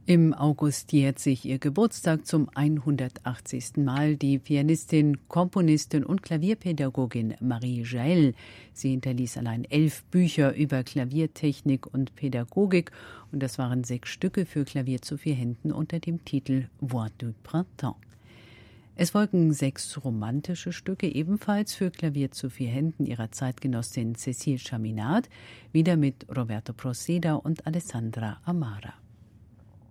Im August jährt sich ihr Geburtstag zum 180. Mal. Die Pianistin, Komponistin und Klavierpädagogin Marie Jaël. Sie hinterließ allein 11 Bücher über Klaviertechnik und Pädagogik. Und das waren 6 Stücke für Klavier zu 4 Händen unter dem Titel Voix du Printemps. Es folgen 6 romantische Stücke, ebenfalls für Klavier zu 4 Händen ihrer Zeitgenossin Cécile Chaminade, wieder mit Roberto Proceda und Alessandra Amara.